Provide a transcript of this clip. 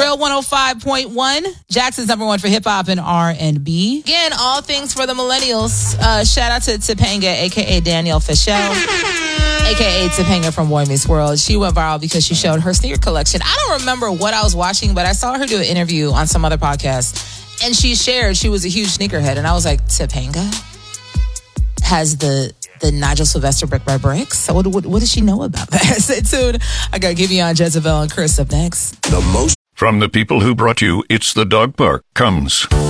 Real 105.1, Jackson's number one for hip hop and R&B. Again, all things for the millennials. Shout out to Topanga, aka Danielle Fischel, aka Topanga from Boy Meets World. She went viral because she showed her sneaker collection. I don't remember what I was watching, but I saw her do an interview on some other podcast, and she shared she was a huge sneakerhead, and I was like, Topanga has the Nigel Sylvester Brick by Bricks? So what does she know about that? Stay tuned. I got Giveon, Jezebel, and Chris up next. From the people who brought you It's the Dog Park comes